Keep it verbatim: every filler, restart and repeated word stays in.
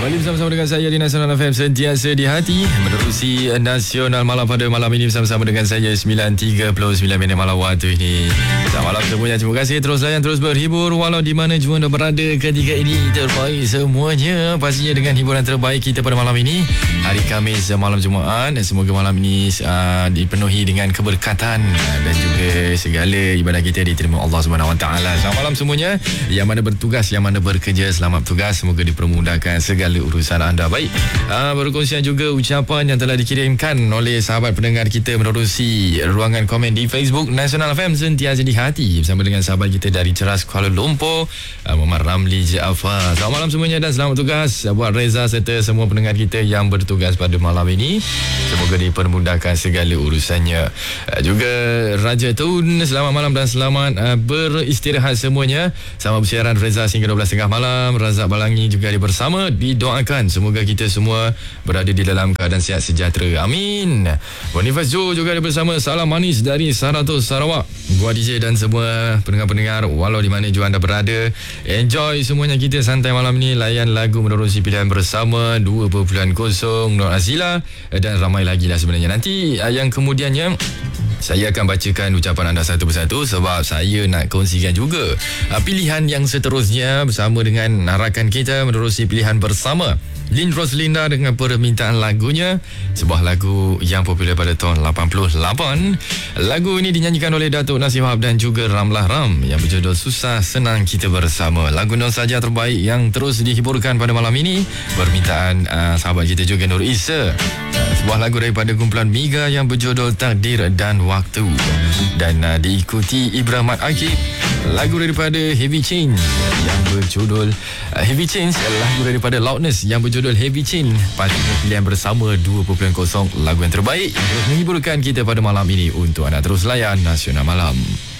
Kembali bersama-sama dengan saya di Nasional F M, sentiasa di hati. Menerusi Nasional Malam pada malam ini bersama-sama dengan saya sembilan tiga puluh sembilan minit malam waktu ini. Selamat malam semuanya. Terima kasih terus layan, terus berhibur walau di mana jua anda berada ketika ini. Terbaik semuanya pastinya dengan hiburan terbaik kita pada malam ini, hari Khamis malam Jumaat. Semoga malam ini uh, dipenuhi dengan keberkatan dan juga segala ibadah kita diterima Allah Subhanahu Wa Taala. Selamat malam semuanya. Yang mana bertugas, yang mana bekerja, selamat bertugas. Semoga dipermudahkan segala urusan anda. Baik, uh, berkongsian juga ucapan yang telah dikirimkan oleh sahabat pendengar kita menerusi ruangan komen di Facebook Nasional F M, sentiasa di hati, bersama dengan sahabat kita dari Ceras Kuala Lumpur, uh, Muhammad Ramli Jaafar. Selamat malam semuanya dan selamat tugas buat Reza serta semua pendengar kita yang bertugas pada malam ini. Semoga dipermudahkan segala urusannya. Uh, juga Raja Tun, selamat malam dan selamat uh, beristirahat semuanya. Selamat bersiaran Reza sehingga dua belas tiga puluh malam. Razak Balangi juga ada bersama. Didoakan semoga kita semua berada di dalam keadaan sihat sejahtera. Amin. Bonifaz Jo juga ada bersama. Salam manis dari Saratus Sarawak buat D J dan semua pendengar-pendengar walau di mana jua anda berada. Enjoy semuanya, kita santai malam ni, layan lagu menerusi pilihan bersama dua titik kosong Nur Azila dan ramai lagi lah sebenarnya. Nanti yang kemudiannya saya akan bacakan ucapan anda satu persatu sebab saya nak kongsikan juga pilihan yang seterusnya bersama dengan rakan kita menerusi pilihan bersama Lin Roslinda dengan permintaan lagunya, sebuah lagu yang popular pada tahun lapan puluh lapan. Lagu ini dinyanyikan oleh Datuk Nasir Wahab dan juga Ramlah Ram yang berjudul Susah Senang Kita Bersama. Lagu nostalgia terbaik yang terus dihiburkan pada malam ini, permintaan uh, sahabat kita juga Nur Isa. Uh, sebuah lagu daripada kumpulan Miga yang berjudul Takdir dan Waktu, dan uh, diikuti Ibrahim Mat Akib, lagu daripada Heavy Chain yang berjudul uh, Heavy Chain, lagu daripada Loudness yang berjudul Heavy Chain. Pastinya pilihan bersama dua titik kosong lagu yang terbaik terus menghiburkan kita pada malam ini untuk anda. Terus layan Nasional Malam.